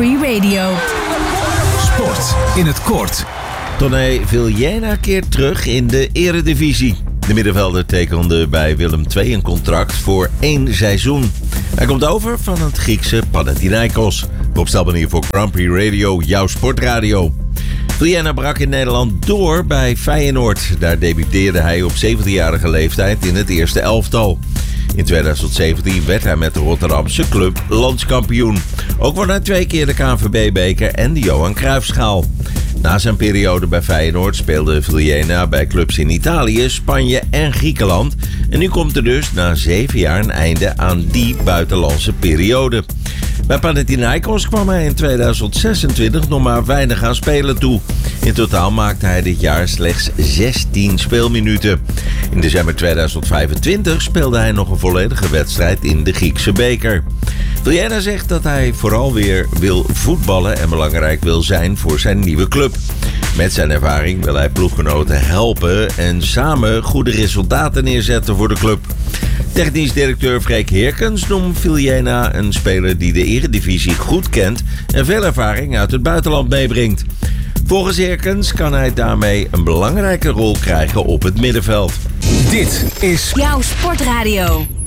Free Radio. Sport in het kort. Tonné Vilhena keert terug in de eredivisie. De middenvelder tekende bij Willem II een contract voor 1 seizoen. Hij komt over van het Griekse Panathinaikos. De opstelbanier voor Grand Prix Radio, jouw sportradio. Vilhena brak in Nederland door bij Feyenoord. Daar debuteerde hij op 17-jarige leeftijd in het eerste elftal. In 2017 werd hij met de Rotterdamse club landskampioen. Ook won hij 2 keer de KNVB-beker en de Johan Cruijffschaal. Na zijn periode bij Feyenoord speelde Vilhena bij clubs in Italië, Spanje en Griekenland. En nu komt er dus na 7 jaar een einde aan die buitenlandse periode. Bij Panathinaikos kwam hij in 2026 nog maar weinig aan spelen toe. In totaal maakte hij dit jaar slechts 16 speelminuten. In december 2025 speelde hij nog een volledige wedstrijd in de Griekse beker. Vilhena zegt dat hij vooral weer wil voetballen en belangrijk wil zijn voor zijn nieuwe club. Met zijn ervaring wil hij ploeggenoten helpen en samen goede resultaten neerzetten voor de club. Technisch directeur Freek Heerkens noemt Vilhena een speler die de eredivisie goed kent en veel ervaring uit het buitenland meebrengt. Volgens Heerkens kan hij daarmee een belangrijke rol krijgen op het middenveld. Dit is Jouw sportradio.